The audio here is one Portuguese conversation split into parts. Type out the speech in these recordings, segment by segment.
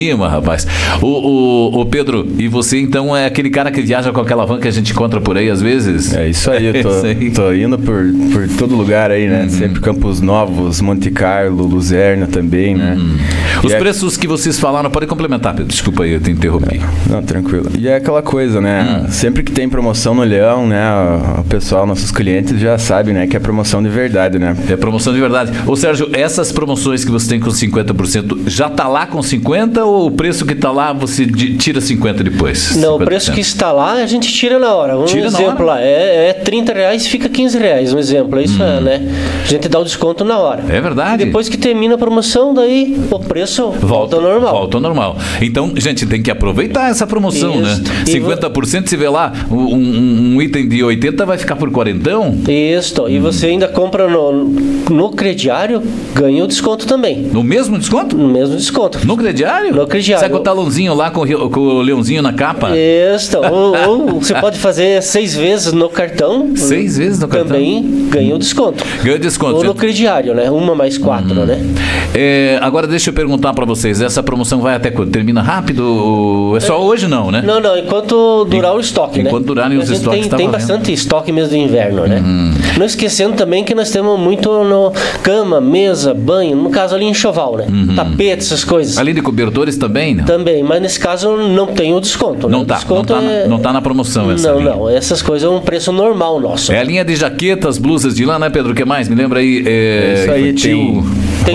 Rapaz. O Pedro, e você então é aquele cara que viaja com aquela van que a gente encontra por aí às vezes? É isso aí, eu tô indo por todo lugar aí, né? Sempre Campos Novos, Monte Carlo, Luzerna também, né? Os preços que vocês falaram, pode complementar, Pedro, desculpa aí, eu te interrompi. Não, tranquilo. E é aquela coisa, né? Sempre que tem promoção no Leão, né? O pessoal, nossos clientes já sabem, né? Que é promoção de verdade, né? É promoção de verdade. Ô Sérgio, essas promoções que você tem com 50%, já tá lá com 50% ou o preço que está lá você tira 50 depois? Não, 50%. O preço que está lá a gente tira na hora. Exemplo lá, é R$30, fica R$15, um exemplo. É isso, né? A gente dá o desconto na hora. É verdade. E depois que termina a promoção, daí o preço volta ao normal. Volta ao normal. Então, gente, tem que aproveitar essa promoção, né? 50%, se vê lá, um item de 80 vai ficar por 40. Isso, e você ainda compra no crediário, ganha o desconto também. No mesmo desconto? No mesmo desconto. No crediário? No crediário. Sai com o talãozinho lá, com o leãozinho na capa? Isso, ou você pode fazer 6 vezes no cartão. 6 vezes no cartão? Também ganha o desconto. Ganha o desconto. Ou no crediário, né? 1 mais 4, né? Agora deixa eu perguntar para vocês, essa promoção vai até quando? Termina rápido? É só hoje não, né? Não, enquanto durar o estoque, né? Enquanto durarem os estoques. Tem bastante estoque mesmo do inverno, né? Não esquecendo também que nós temos muito no cama, mesa, banho, no caso ali enxoval, né? Tapete, essas coisas. Além de cobertores também, né? Também, mas nesse caso não tem o desconto. Não tá, não tá na promoção essa linha. Não, essas coisas é um preço normal nosso. É a linha de jaquetas, blusas de lã, né, Pedro? O que mais? Me lembra aí. Isso aí, tem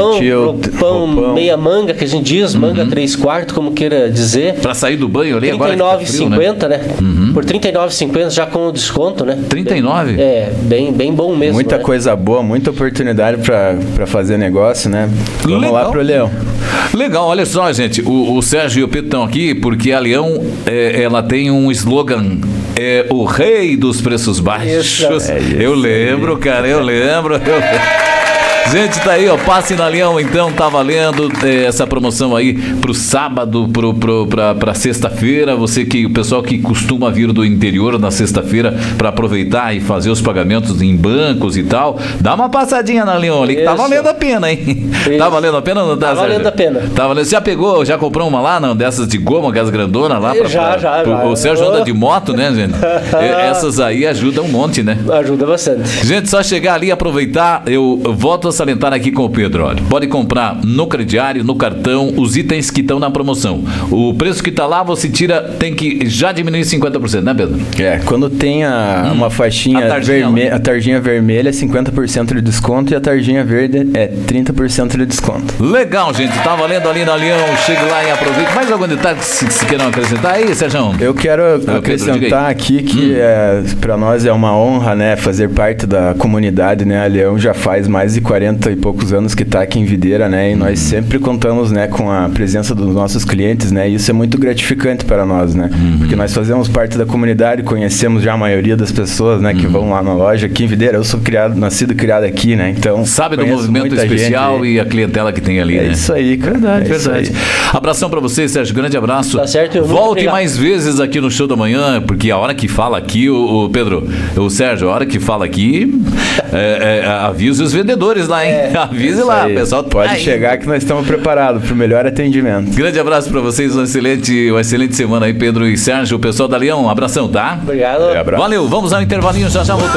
roupão, meia manga, que a gente diz, manga 3/4, como queira dizer. Pra sair do banho ali agora. R$39,50, né? Por R$39,50 já com o desconto, né? 39? É, bem bom mesmo. Muita coisa boa, muita oportunidade pra fazer negócio, né? Vamos lá pro Leão. Legal, olha só, gente. O Sérgio e o Pedro estão aqui porque a Leão, ela tem um slogan. É o rei dos preços baixos. Eu lembro, cara, eu lembro. Gente, tá aí, ó, passe na Leão, então, tá valendo essa promoção aí pro sábado, pra sexta-feira, o pessoal que costuma vir do interior na sexta-feira pra aproveitar e fazer os pagamentos em bancos e tal, dá uma passadinha na Leão ali, que tá valendo a pena, hein? Tá valendo a pena ou não tá, Sérgio? Tá valendo a pena. Tá valendo. Você já comprou uma lá, não, dessas de goma, aquelas grandonas lá? Já. O Sérgio anda de moto, né, gente? Essas aí ajudam um monte, né? Ajuda bastante. Gente, só chegar ali e aproveitar, eu volto a salientar aqui com o Pedro, olha, pode comprar no crediário, no cartão, os itens que estão na promoção. O preço que está lá, você tira, tem que já diminuir 50%, né, Pedro? Quando tem uma faixinha vermelha, a tarjinha vermelha é 50% de desconto e a tarjinha verde é 30% de desconto. Legal, gente, tá valendo ali na Leão, chegue lá e aproveite. Mais algum detalhe que se queiram acrescentar aí, Sérgio? Eu quero acrescentar aqui que para nós é uma honra, né, fazer parte da comunidade, né, a Leão já faz mais de 40 e poucos anos que está aqui em Videira, né? E nós sempre contamos, né, com a presença dos nossos clientes, né? E isso é muito gratificante para nós, né? Porque nós fazemos parte da comunidade, conhecemos já a maioria das pessoas, né, que vão lá na loja aqui em Videira. Eu sou nascido e criado aqui, né? Então, sabe do movimento especial e a clientela que tem ali, né? É isso aí, cara. Verdade. Abração para vocês, Sérgio. Grande abraço. Tá certo. Volte mais vezes aqui no Show da Manhã, porque a hora que fala aqui, o Pedro, o Sérgio, a hora que fala aqui, avise os vendedores lá, hein? Avise lá, o pessoal pode chegar que nós estamos preparados para o melhor atendimento. Grande abraço para vocês, uma excelente semana aí, Pedro e Sérgio, o pessoal da Leão, um abração, tá? Obrigado. Valeu, vamos ao intervalinho, já voltamos.